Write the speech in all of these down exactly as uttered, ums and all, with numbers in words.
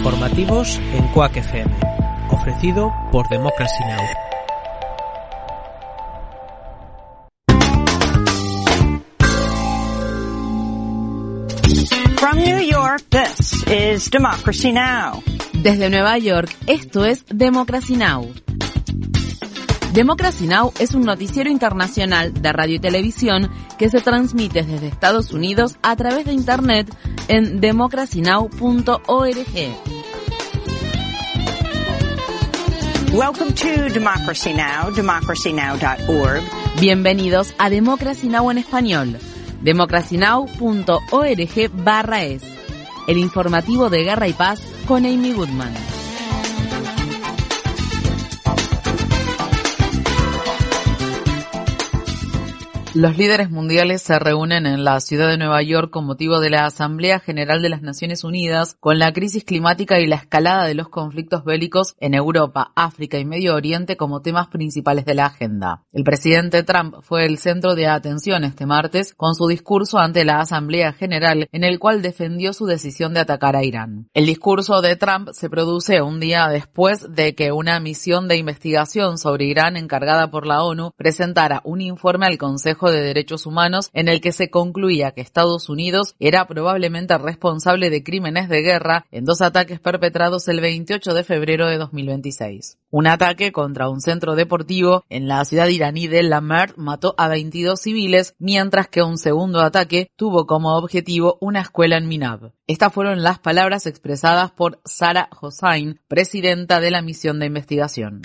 informativos en Quack F M, ofrecido por Democracy Now! From New York, this is Democracy Now! Desde Nueva York, esto es Democracy Now! Democracy Now! Es un noticiero internacional de radio y televisión que se transmite desde Estados Unidos a través de Internet en democracy now punto org. Welcome to Democracy Now!, democracy now dot org. Bienvenidos a Democracy Now! En español, democracy now punto org barra es, el informativo de Guerra y Paz con Amy Goodman. Los líderes mundiales se reúnen en la ciudad de Nueva York con motivo de la Asamblea General de las Naciones Unidas con la crisis climática y la escalada de los conflictos bélicos en Europa, África y Medio Oriente como temas principales de la agenda. El presidente Trump fue el centro de atención este martes con su discurso ante la Asamblea General en el cual defendió su decisión de atacar a Irán. El discurso de Trump se produce un día después de que una misión de investigación sobre Irán encargada por la ONU presentara un informe al Consejo de Derechos Humanos en el que se concluía que Estados Unidos era probablemente responsable de crímenes de guerra en dos ataques perpetrados el veintiocho de febrero de dos mil veintiséis. Un ataque contra un centro deportivo en la ciudad iraní de Lamert mató a veintidós civiles, mientras que un segundo ataque tuvo como objetivo una escuela en Minab. Estas fueron las palabras expresadas por Sarah Hossain, presidenta de la misión de investigación.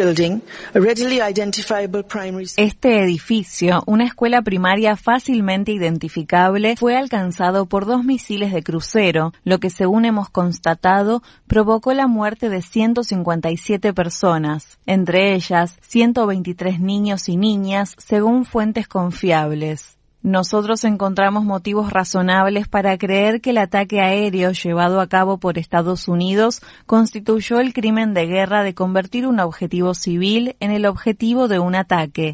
Este edificio, una escuela primaria fácilmente identificable, fue alcanzado por dos misiles de crucero, lo que, según hemos constatado, provocó la muerte de ciento cincuenta y siete personas, entre ellas ciento veintitrés niños y niñas, según fuentes confiables. Nosotros encontramos motivos razonables para creer que el ataque aéreo llevado a cabo por Estados Unidos constituyó el crimen de guerra de convertir un objetivo civil en el objetivo de un ataque.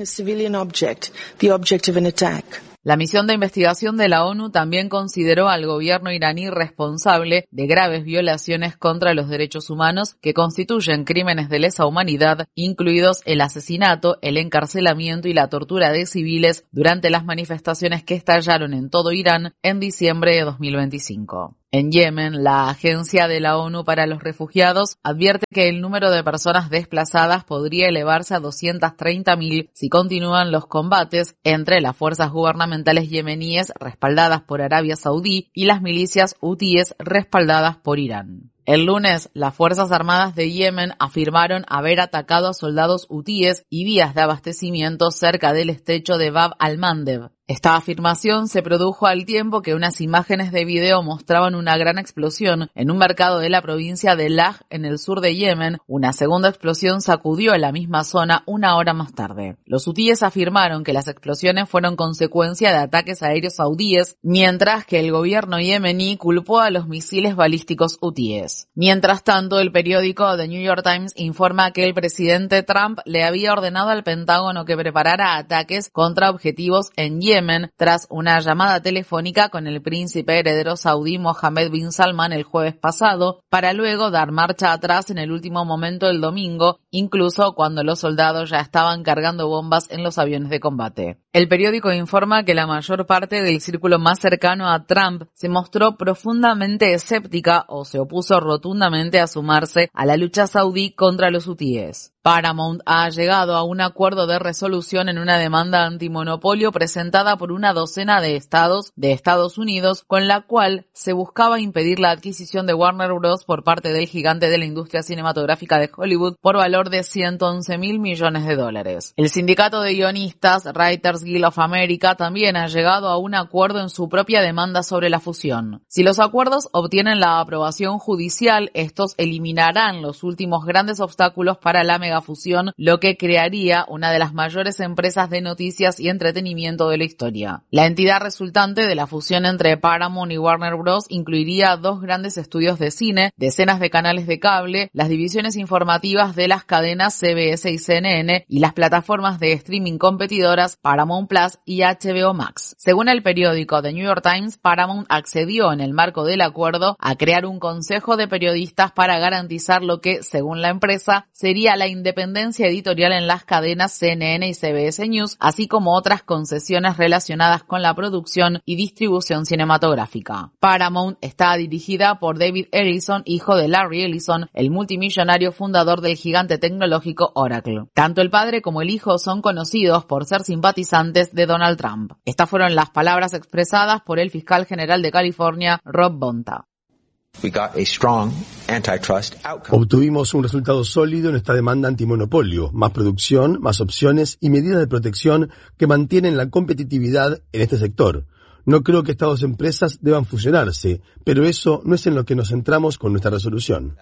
La misión de investigación de la ONU también consideró al gobierno iraní responsable de graves violaciones contra los derechos humanos que constituyen crímenes de lesa humanidad, incluidos el asesinato, el encarcelamiento y la tortura de civiles durante las manifestaciones que estallaron en todo Irán en diciembre de dos mil veinticinco. En Yemen, la Agencia de la ONU para los Refugiados advierte que el número de personas desplazadas podría elevarse a doscientas treinta mil si continúan los combates entre las fuerzas gubernamentales yemeníes respaldadas por Arabia Saudí y las milicias hutíes respaldadas por Irán. El lunes, las Fuerzas Armadas de Yemen afirmaron haber atacado a soldados hutíes y vías de abastecimiento cerca del estrecho de Bab al-Mandeb. Esta afirmación se produjo al tiempo que unas imágenes de video mostraban una gran explosión en un mercado de la provincia de Laj en el sur de Yemen. Una segunda explosión sacudió a la misma zona una hora más tarde. Los hutíes afirmaron que las explosiones fueron consecuencia de ataques aéreos saudíes, mientras que el gobierno yemení culpó a los misiles balísticos hutíes. Mientras tanto, el periódico The New York Times informa que el presidente Trump le había ordenado al Pentágono que preparara ataques contra objetivos en Yemen tras una llamada telefónica con el príncipe heredero saudí Mohammed bin Salman el jueves pasado, para luego dar marcha atrás en el último momento el domingo, incluso cuando los soldados ya estaban cargando bombas en los aviones de combate. El periódico informa que la mayor parte del círculo más cercano a Trump se mostró profundamente escéptica o se opuso rotundamente a sumarse a la lucha saudí contra los hutíes. Paramount ha llegado a un acuerdo de resolución en una demanda antimonopolio presentada por una docena de estados de Estados Unidos, con la cual se buscaba impedir la adquisición de Warner Bros. Por parte del gigante de la industria cinematográfica de Hollywood por valor de ciento once mil millones de dólares. El sindicato de guionistas Writers Guild of America también ha llegado a un acuerdo en su propia demanda sobre la fusión. Si los acuerdos obtienen la aprobación judicial, estos eliminarán los últimos grandes obstáculos para la megafusión, lo que crearía una de las mayores empresas de noticias y entretenimiento de la historia historia. La entidad resultante de la fusión entre Paramount y Warner Bros. Incluiría dos grandes estudios de cine, decenas de canales de cable, las divisiones informativas de las cadenas C B S y C N N y las plataformas de streaming competidoras Paramount Plus y H B O Max. Según el periódico The New York Times, Paramount accedió en el marco del acuerdo a crear un consejo de periodistas para garantizar lo que, según la empresa, sería la independencia editorial en las cadenas C N N y C B S News, así como otras concesiones relacionadas con la producción y distribución cinematográfica. Paramount está dirigida por David Ellison, hijo de Larry Ellison, el multimillonario fundador del gigante tecnológico Oracle. Tanto el padre como el hijo son conocidos por ser simpatizantes de Donald Trump. Estas fueron las palabras expresadas por el fiscal general de California, Rob Bonta. Obtuvimos un resultado sólido en nuestra demanda antimonopolio, más producción, más opciones y medidas de protección que mantienen la competitividad en este sector. No creo que estas dos empresas deban fusionarse, pero eso no es en lo que nos centramos con nuestra resolución.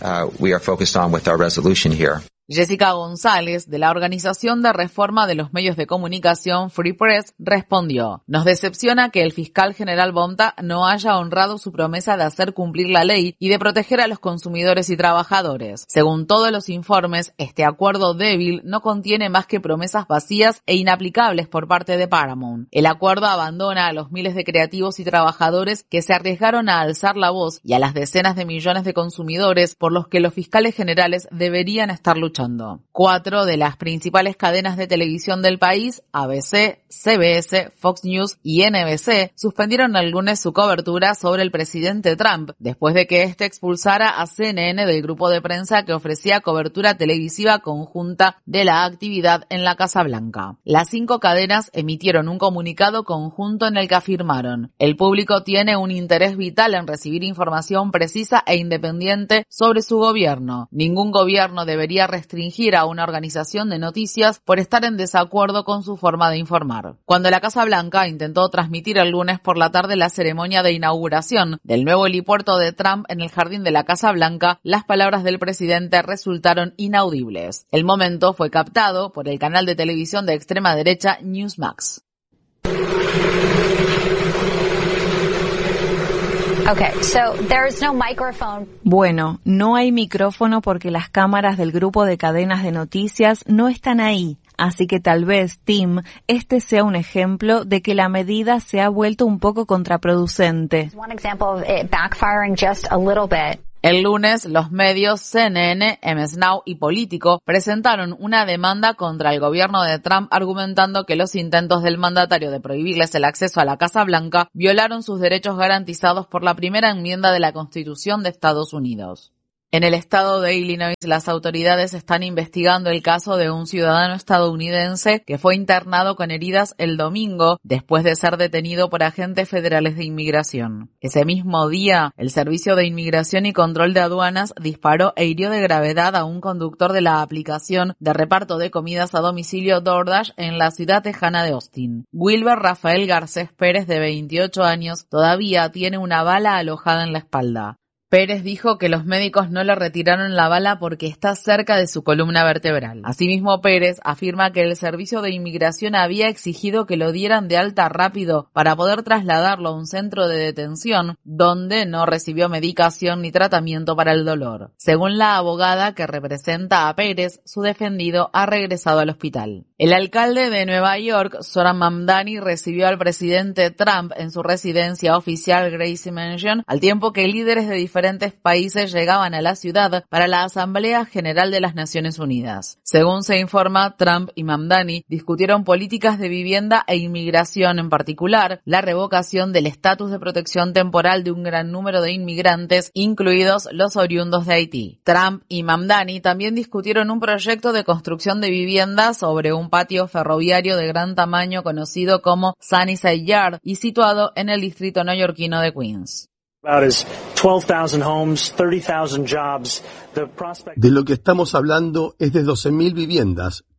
Jessica González, de la Organización de Reforma de los Medios de Comunicación Free Press, respondió: "Nos decepciona que el fiscal general Bonta no haya honrado su promesa de hacer cumplir la ley y de proteger a los consumidores y trabajadores. Según todos los informes, este acuerdo débil no contiene más que promesas vacías e inaplicables por parte de Paramount. El acuerdo abandona a los miles de creativos y trabajadores que se arriesgaron a alzar la voz y a las decenas de millones de consumidores por los que los fiscales generales deberían estar luchando. Cuatro de las principales cadenas de televisión del país, A B C, C B S, Fox News y N B C, suspendieron el lunes su cobertura sobre el presidente Trump, después de que éste expulsara a C N N del grupo de prensa que ofrecía cobertura televisiva conjunta de la actividad en la Casa Blanca. Las cinco cadenas emitieron un comunicado conjunto en el que afirmaron: "El público tiene un interés vital en recibir información precisa e independiente sobre su gobierno. Ningún gobierno debería restringir restringir a una organización de noticias por estar en desacuerdo con su forma de informar". Cuando la Casa Blanca intentó transmitir el lunes por la tarde la ceremonia de inauguración del nuevo helipuerto de Trump en el jardín de la Casa Blanca, las palabras del presidente resultaron inaudibles. El momento fue captado por el canal de televisión de extrema derecha Newsmax. Okay, so there's no microphone. Bueno, no hay micrófono porque las cámaras del grupo de cadenas de noticias no están ahí. Así que tal vez, Tim, este sea un ejemplo de que la medida se ha vuelto un poco contraproducente. One example of it backfiring just a little bit. El lunes, los medios C N N, M S Now y Político presentaron una demanda contra el gobierno de Trump argumentando que los intentos del mandatario de prohibirles el acceso a la Casa Blanca violaron sus derechos garantizados por la primera enmienda de la Constitución de Estados Unidos. En el estado de Illinois, las autoridades están investigando el caso de un ciudadano estadounidense que fue internado con heridas el domingo después de ser detenido por agentes federales de inmigración. Ese mismo día, el Servicio de Inmigración y Control de Aduanas disparó e hirió de gravedad a un conductor de la aplicación de reparto de comidas a domicilio DoorDash en la ciudad tejana de Austin. Wilber Rafael Garcés Pérez, de veintiocho años, todavía tiene una bala alojada en la espalda. Pérez dijo que los médicos no le retiraron la bala porque está cerca de su columna vertebral. Asimismo, Pérez afirma que el Servicio de Inmigración había exigido que lo dieran de alta rápido para poder trasladarlo a un centro de detención donde no recibió medicación ni tratamiento para el dolor. Según la abogada que representa a Pérez, su defendido ha regresado al hospital. El alcalde de Nueva York, Zohran Mamdani, recibió al presidente Trump en su residencia oficial Gracie Mansion, al tiempo que líderes de diferentes diferentes países llegaban a la ciudad para la Asamblea General de las Naciones Unidas. Según se informa, Trump y Mamdani discutieron políticas de vivienda e inmigración, en particular la revocación del estatus de protección temporal de un gran número de inmigrantes, incluidos los oriundos de Haití. Trump y Mamdani también discutieron un proyecto de construcción de viviendas sobre un patio ferroviario de gran tamaño conocido como Sunnyside Yard y situado en el distrito neoyorquino de Queens. De lo que estamos hablando es de doce mil viviendas,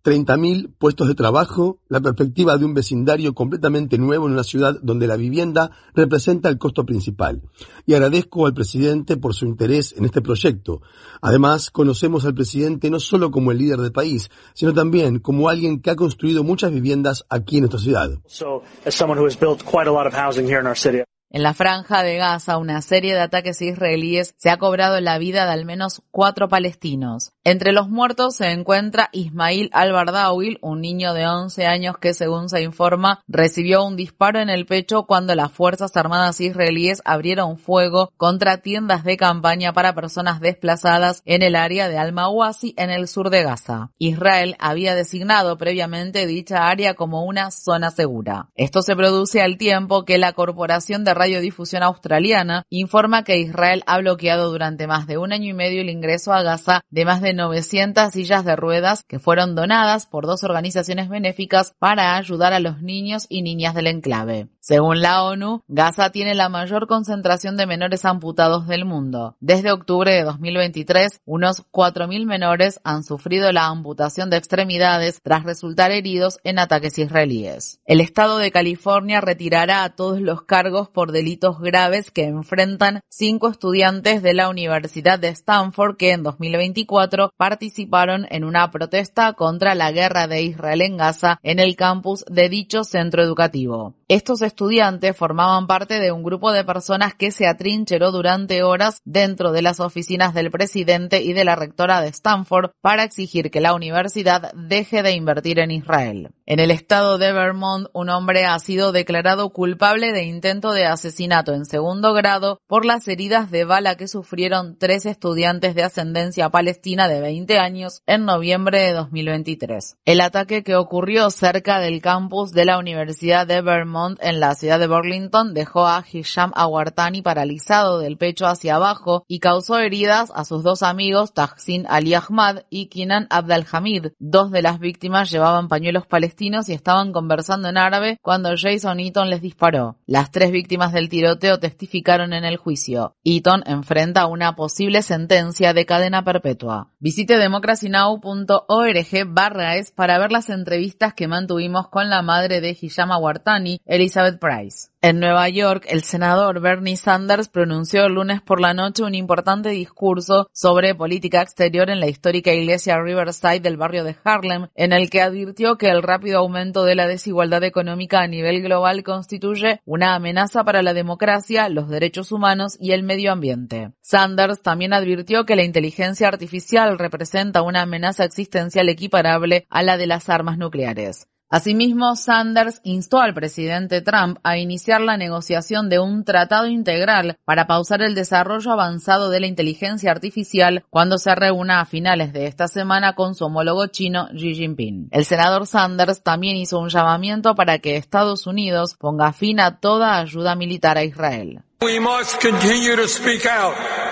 treinta mil puestos de trabajo, la perspectiva de un vecindario completamente nuevo en una ciudad donde la vivienda representa el costo principal. Y agradezco al presidente por su interés en este proyecto. Además, conocemos al presidente no solo como el líder del país, sino también como alguien que ha construido muchas viviendas aquí en nuestra ciudad. So, as someone who has built quite a lot of housing here in our city. En la franja de Gaza, una serie de ataques israelíes se ha cobrado la vida de al menos cuatro palestinos. Entre los muertos se encuentra Ismail al-Bardawil, un niño de once años que, según se informa, recibió un disparo en el pecho cuando las Fuerzas Armadas israelíes abrieron fuego contra tiendas de campaña para personas desplazadas en el área de Al-Mawasi, en el sur de Gaza. Israel había designado previamente dicha área como una zona segura. Esto se produce al tiempo que la Corporación de Radiodifusión Australiana informa que Israel ha bloqueado durante más de un año y medio el ingreso a Gaza de más de novecientas sillas de ruedas que fueron donadas por dos organizaciones benéficas para ayudar a los niños y niñas del enclave. Según la ONU, Gaza tiene la mayor concentración de menores amputados del mundo. Desde octubre de dos mil veintitrés, unos cuatro mil menores han sufrido la amputación de extremidades tras resultar heridos en ataques israelíes. El estado de California retirará a todos los cargos por delitos graves que enfrentan cinco estudiantes de la Universidad de Stanford que en dos mil veinticuatro participaron en una protesta contra la guerra de Israel en Gaza en el campus de dicho centro educativo. Estos estudiantes formaban parte de un grupo de personas que se atrincheró durante horas dentro de las oficinas del presidente y de la rectora de Stanford para exigir que la universidad deje de invertir en Israel. En el estado de Vermont, un hombre ha sido declarado culpable de intento de asesinato en segundo grado por las heridas de bala que sufrieron tres estudiantes de ascendencia palestina de veinte años en noviembre de dos mil veintitrés. El ataque, que ocurrió cerca del campus de la Universidad de Vermont en la ciudad de Burlington, dejó a Hisham Awartani paralizado del pecho hacia abajo y causó heridas a sus dos amigos Tahsin Ali Ahmad y Kinan Abdelhamid. Dos de las víctimas llevaban pañuelos palestinos y estaban conversando en árabe cuando Jason Eaton les disparó. Las tres víctimas del tiroteo testificaron en el juicio. Eaton enfrenta una posible sentencia de cadena perpetua. Visite democracynow punto org barra es para ver las entrevistas que mantuvimos con la madre de Hisham Awartani, Elizabeth Price. En Nueva York, el senador Bernie Sanders pronunció el lunes por la noche un importante discurso sobre política exterior en la histórica iglesia Riverside del barrio de Harlem, en el que advirtió que el rápido aumento de la desigualdad económica a nivel global constituye una amenaza para la democracia, los derechos humanos y el medio ambiente. Sanders también advirtió que la inteligencia artificial representa una amenaza existencial equiparable a la de las armas nucleares. Asimismo, Sanders instó al presidente Trump a iniciar la negociación de un tratado integral para pausar el desarrollo avanzado de la inteligencia artificial cuando se reúna a finales de esta semana con su homólogo chino Xi Jinping. El senador Sanders también hizo un llamamiento para que Estados Unidos ponga fin a toda ayuda militar a Israel. We must continue to speak out.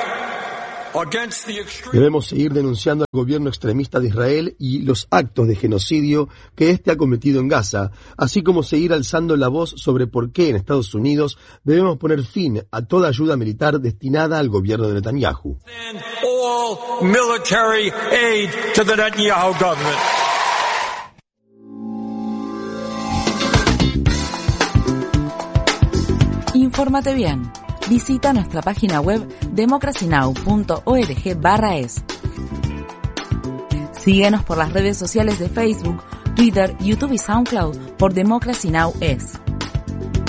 Debemos seguir denunciando al gobierno extremista de Israel y los actos de genocidio que éste ha cometido en Gaza, así como seguir alzando la voz sobre por qué en Estados Unidos debemos poner fin a toda ayuda militar destinada al gobierno de Netanyahu. All military aid to the Netanyahu government. Infórmate bien. Visita nuestra página web democracynow punto org barra es. Síguenos por las redes sociales de Facebook, Twitter, YouTube y SoundCloud por Democracy Now! Es.